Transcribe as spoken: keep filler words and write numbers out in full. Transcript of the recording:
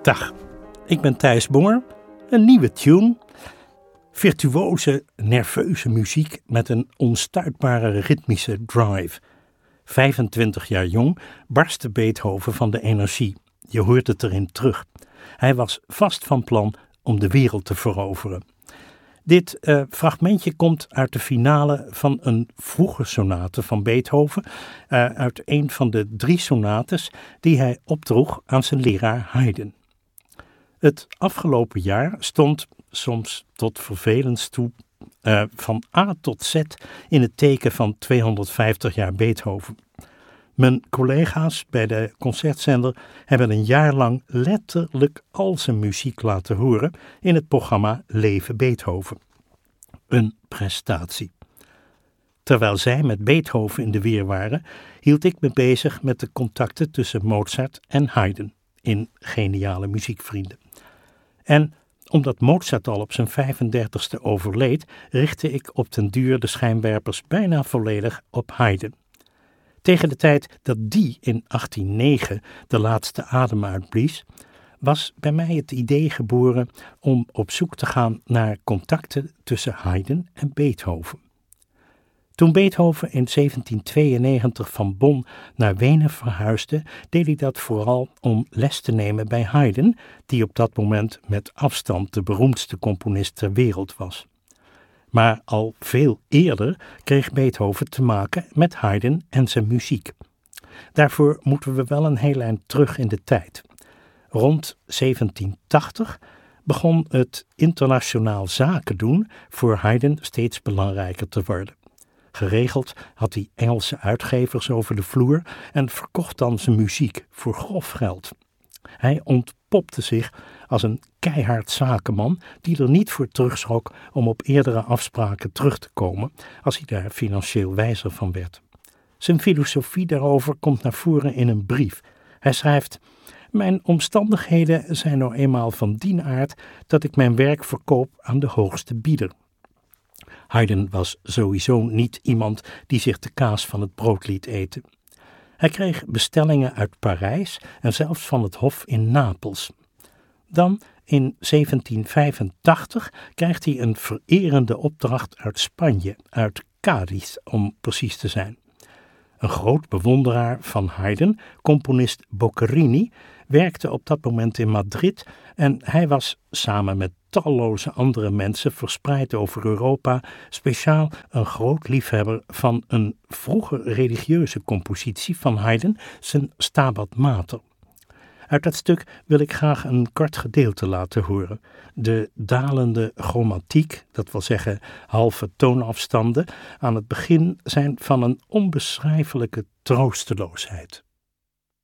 Dag, ik ben Thijs Bonger. Een nieuwe tune. Virtuoze, nerveuze muziek met een onstuitbare ritmische drive. vijfentwintig jaar jong barstte Beethoven van de energie. Je hoort het erin terug. Hij was vast van plan om de wereld te veroveren. Dit uh, fragmentje komt uit de finale van een vroege sonate van Beethoven, uh, uit een van de drie sonates die hij opdroeg aan zijn leraar Haydn. Het afgelopen jaar stond, soms tot vervelens toe, uh, van A tot Z in het teken van tweehonderdvijftig jaar Beethoven. Mijn collega's bij de concertzender hebben een jaar lang letterlijk al zijn muziek laten horen in het programma Leven Beethoven. Een prestatie. Terwijl zij met Beethoven in de weer waren, hield ik me bezig met de contacten tussen Mozart en Haydn in Geniale Muziekvrienden. En omdat Mozart al op zijn vijfendertigste overleed, richtte ik op den duur de schijnwerpers bijna volledig op Haydn. Tegen de tijd dat die in achttien negen de laatste adem uitblies, was bij mij het idee geboren om op zoek te gaan naar contacten tussen Haydn en Beethoven. Toen Beethoven in zeventien tweeënnegentig van Bonn naar Wenen verhuisde, deed hij dat vooral om les te nemen bij Haydn, die op dat moment met afstand de beroemdste componist ter wereld was. Maar al veel eerder kreeg Beethoven te maken met Haydn en zijn muziek. Daarvoor moeten we wel een heel eind terug in de tijd. Rond zeventien tachtig begon het internationaal zaken doen voor Haydn steeds belangrijker te worden. Geregeld had hij Engelse uitgevers over de vloer en verkocht dan zijn muziek voor grof geld. Hij ontpopte zich als een keihard zakenman die er niet voor terugschrok om op eerdere afspraken terug te komen als hij daar financieel wijzer van werd. Zijn filosofie daarover komt naar voren in een brief. Hij schrijft: "Mijn omstandigheden zijn nou eenmaal van dien aard dat ik mijn werk verkoop aan de hoogste bieder." Haydn was sowieso niet iemand die zich de kaas van het brood liet eten. Hij kreeg bestellingen uit Parijs en zelfs van het hof in Napels. Dan, in zeventien vijfentachtig, krijgt hij een vererende opdracht uit Spanje, uit Cádiz om precies te zijn. Een groot bewonderaar van Haydn, componist Boccherini, werkte op dat moment in Madrid en hij was samen met talloze andere mensen verspreid over Europa speciaal een groot liefhebber van een vroege religieuze compositie van Haydn, zijn Stabat Mater. Uit dat stuk wil ik graag een kort gedeelte laten horen. De dalende chromatiek, dat wil zeggen halve toonafstanden, aan het begin zijn van een onbeschrijfelijke troosteloosheid.